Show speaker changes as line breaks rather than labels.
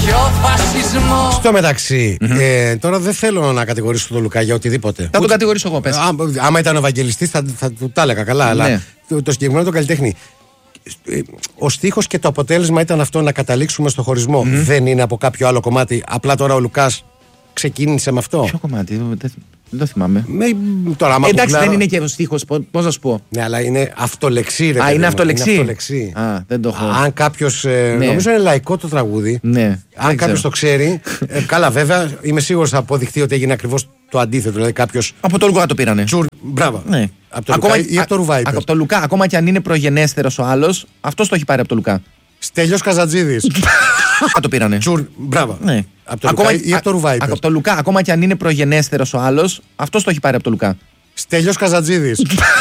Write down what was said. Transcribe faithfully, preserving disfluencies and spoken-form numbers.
Στο μεταξύ, mm-hmm. ε, τώρα δεν θέλω να κατηγορήσω τον Λουκά για οτιδήποτε.
Θα τον κατηγορήσω εγώ, πες.
Á, άμα ήταν ο Ευαγγελιστής θα, θα του τα έλεγα καλά, ναι. Αλλά το, το συγκεκριμένο το καλλιτέχνη. Ο στίχος και το αποτέλεσμα ήταν αυτό, να καταλήξουμε στο χωρισμό. Mm-hmm. Δεν είναι από κάποιο άλλο κομμάτι. Απλά τώρα ο Λουκάς ξεκίνησε με αυτό.
Ποιο κομμάτι, δεν το θυμάμαι.
Με, τώρα, άμα
εντάξει,
κουκλάρω...
δεν είναι και ο στίχος, πώς να σου πω.
Ναι, αλλά είναι αυτολεξί, ρε.
Α, είναι αυτολεξί.
Είναι αυτολεξί.
Α, δεν το έχω.
Αν κάποιος. Ε, ναι. Νομίζω είναι λαϊκό το τραγούδι.
Ναι.
Αν κάποιος το ξέρει. Ε, καλά, βέβαια, είμαι σίγουρος θα αποδειχθεί ότι έγινε ακριβώς το αντίθετο. Δηλαδή κάποιος.
Από το Λουκά το πήρανε.
Τσουρ, μπράβο.
Ναι.
Από το ακόμα, Λουκά ή από το Ρουβάη.
Από το Λουκά, ακόμα και αν είναι προγενέστερος ο άλλος, αυτός το έχει πάρει από το Λουκά.
Στέλιος Καζατζίδης.
το πήρανε.
Τσουρ, μπράβο.
Ναι.
Από το ακόμα, Λουκά ή από το Ρουβάη.
Από το Λουκά, ακόμα και αν είναι προγενέστερος ο άλλος, αυτός το έχει πάρει από το Λουκά.
Στέλιος Καζατζίδης.